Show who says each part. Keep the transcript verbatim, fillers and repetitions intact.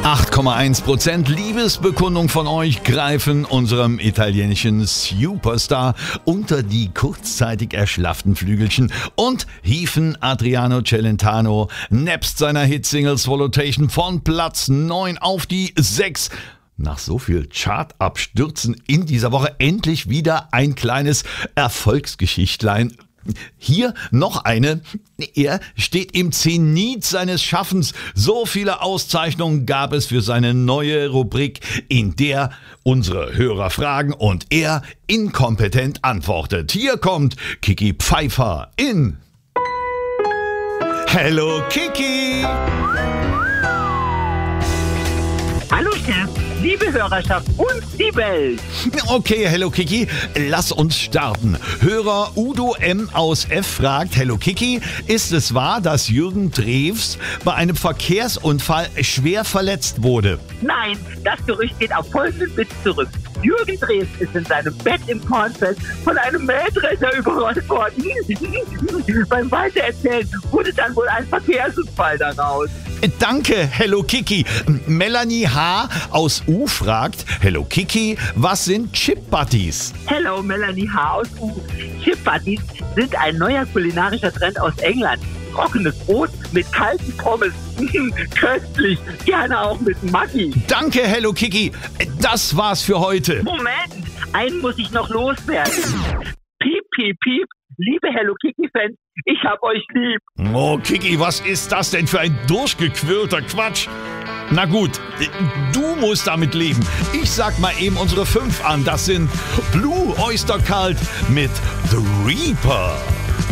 Speaker 1: acht Komma eins Prozent Liebesbekundung von euch greifen unserem italienischen Superstar unter die kurzzeitig erschlafften Flügelchen und hieven Adriano Celentano nebst seiner Hitsingle Swallowtation von Platz neun auf die sechs. Nach so viel Chartabstürzen in dieser Woche endlich wieder ein kleines Erfolgsgeschichtlein. Hier noch eine. Er steht im Zenit seines Schaffens. So viele Auszeichnungen gab es für seine neue Rubrik, in der unsere Hörer fragen und er inkompetent antwortet. Hier kommt Kiki Pfeiffer in Hello Kiki!
Speaker 2: Hallo Chef, liebe Hörerschaft und die Welt.
Speaker 1: Okay, Hello Kiki, lass uns starten. Hörer Udo M. aus F. fragt, Hello Kiki, ist es wahr, dass Jürgen Drews bei einem Verkehrsunfall schwer verletzt wurde?
Speaker 2: Nein, das Gerücht geht auf folgenden Witz zurück. Jürgen Drews ist in seinem Bett im Kornfeld von einem Mähdrescher überrollt worden. Beim Weitererzählen wurde dann wohl ein Verkehrsunfall daraus.
Speaker 1: Danke, Hello Kiki. Melanie H. aus U fragt, Hello Kiki, was sind Chip Buddies?
Speaker 2: Hello, Melanie H. aus U. Chip Buddies sind ein neuer kulinarischer Trend aus England. Trockenes Brot mit kalten Pommes. Köstlich. Gerne auch mit Maggi.
Speaker 1: Danke, Hello Kiki. Das war's für heute.
Speaker 2: Moment, einen muss ich noch loswerden. Piep, piep, piep. Liebe Hello Kiki-Fans, ich hab euch lieb.
Speaker 1: Oh, Kiki, was ist das denn für ein durchgequirlter Quatsch? Na gut, du musst damit leben. Ich sag mal eben unsere fünf an. Das sind Blue Oyster Cult mit The Reaper.